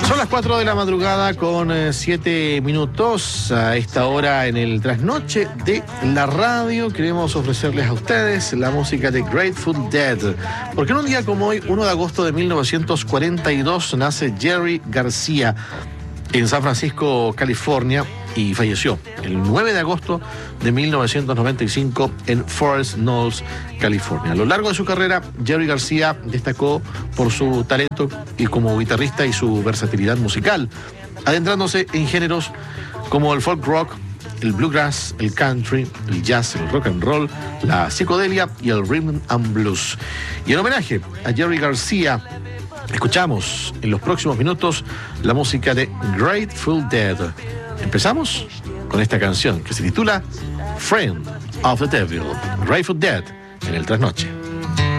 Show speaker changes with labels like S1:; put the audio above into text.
S1: Son las 4 de la madrugada con 7 minutos. A esta hora en el trasnoche de la radio queremos ofrecerles a ustedes la música de Grateful Dead. Porque en un día como hoy, 1 de agosto de 1942, nace Jerry García en San Francisco, California, y falleció el 9 de agosto de 1995 en Forest Knolls, California. A lo largo de su carrera, Jerry García destacó por su talento y como guitarrista y su versatilidad musical, adentrándose en géneros como el folk rock, el bluegrass, el country, el jazz, el rock and roll, la psicodelia y el rhythm and blues. Y en homenaje a Jerry García, escuchamos en los próximos minutos la música de Grateful Dead. Empezamos con esta canción que se titula Friend of the Devil, Grateful Dead, en el trasnoche.